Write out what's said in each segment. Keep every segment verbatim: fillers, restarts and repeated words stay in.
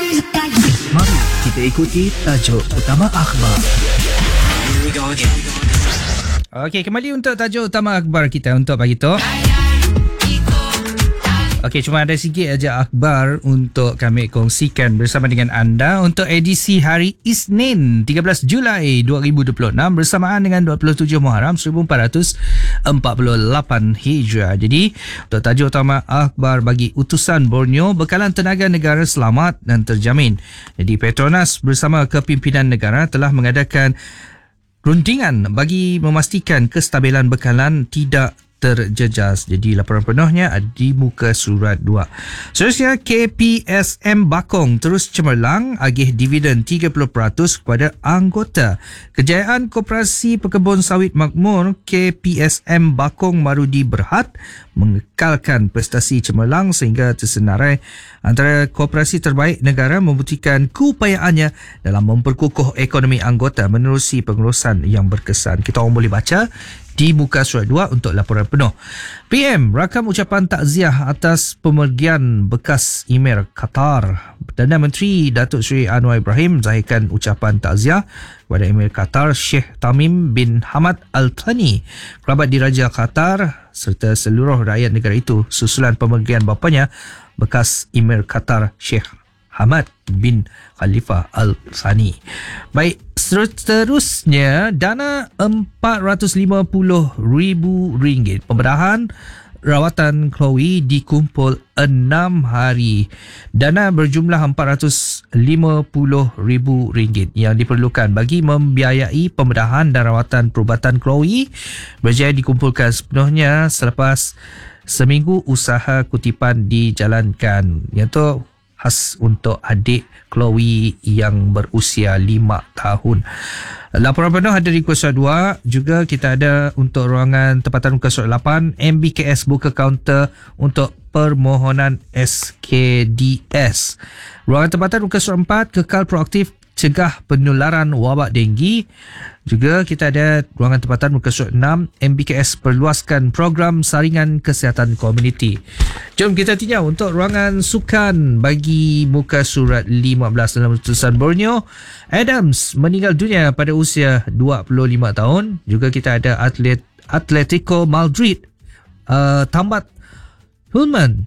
Mari kita ikuti tajuk utama akhbar. Here we go again. Okey, kembali untuk tajuk utama akhbar kita untuk pagi tu. Okey, cuma ada sikit aja akhbar untuk kami kongsikan bersama dengan anda untuk edisi hari Isnin tiga belas Julai dua ribu dua puluh enam bersamaan dengan dua puluh tujuh Muharram seribu empat ratus empat puluh lapan Hijrah. Jadi, untuk tajuk utama akhbar bagi utusan Borneo, bekalan tenaga negara selamat dan terjamin. Jadi, Petronas bersama kepimpinan negara telah mengadakan rundingan bagi memastikan kestabilan bekalan tidak terjejas. Jadi laporan penuhnya ada di muka surat dua. Seterusnya, K P S M Bakong terus cemerlang agih dividen tiga puluh peratus kepada anggota. Kejayaan Koperasi Pekebun Sawit Makmur K P S M Bakong Marudi Berhad mengekalkan prestasi cemerlang sehingga tersenarai antara koperasi terbaik negara membuktikan keupayaannya dalam memperkukuh ekonomi anggota menerusi pengurusan yang berkesan. Kita orang boleh baca di muka surat dua untuk laporan penuh. P M rakam ucapan takziah atas pemergian bekas Emir Qatar. Perdana Menteri Datuk Seri Anwar Ibrahim zahirkan ucapan takziah kepada Emir Qatar Sheikh Tamim bin Hamad Al Thani, kerabat diraja Qatar serta seluruh rakyat negara itu susulan pemergian bapanya bekas Emir Qatar Sheikh Hamad bin Khalifa Al Thani. Baik, seterusnya dana empat ratus lima puluh ribu ringgit pembedahan rawatan Chloe dikumpul enam hari. Dana berjumlah empat ratus lima puluh ribu ringgit yang diperlukan bagi membiayai pembedahan dan rawatan perubatan Chloe berjaya dikumpulkan sepenuhnya selepas seminggu usaha kutipan dijalankan, iaitu khas untuk adik Chloe yang berusia lima tahun. Laporan penuh ada di muka surat dua. Juga kita ada untuk ruangan tempatan muka surat lapan. M B K S buka kaunter untuk permohonan S K D S. Ruangan tempatan muka surat empat. Kekal proaktif cegah penularan wabak denggi. Juga kita ada ruangan tempatan muka surat enam. M B K S perluaskan program saringan kesihatan komuniti. Jom kita tinjau untuk ruangan sukan bagi muka surat lima belas dalam utusan Borneo. Adams meninggal dunia pada usia dua puluh lima tahun. Juga kita ada atlet Atletico Madrid uh, tambat Hulman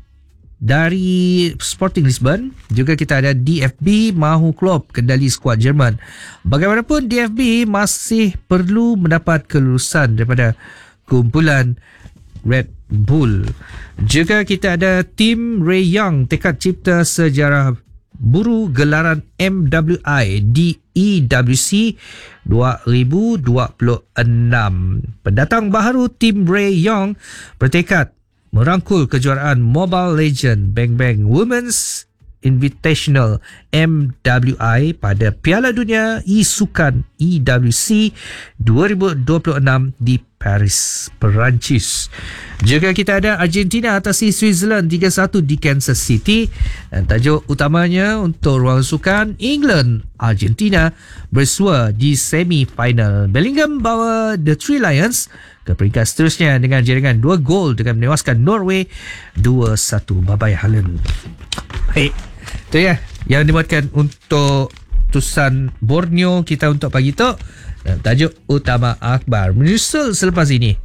dari Sporting Lisbon. Juga kita ada D F B mahu Klopp kendali skuad Jerman. Bagaimanapun D F B masih perlu mendapat kelulusan daripada kumpulan Red Bull. Juga kita ada tim Ray Young tekad cipta sejarah buru gelaran M W I di E W C dua ribu dua puluh enam. Pendatang baharu tim Ray Young bertekad merangkul kejuaraan Mobile Legend Bang Bang Women's Invitational M W I pada Piala Dunia E-Sukan E W C dua ribu dua puluh enam di Paris, Perancis. Juga kita ada Argentina atasi Switzerland tiga satu di Kansas City. Dan tajuk utamanya untuk ruang sukan, England Argentina bersua di semi final. Bellingham bawa The Three Lions ke peringkat seterusnya dengan jaringan dua gol dengan menewaskan Norway dua satu. Bye-bye Haaland. Baik, itu ya yang dibuatkan untuk utusan Borneo kita untuk pagi tu. Dan tajuk utama akhbar menyusul selepas ini.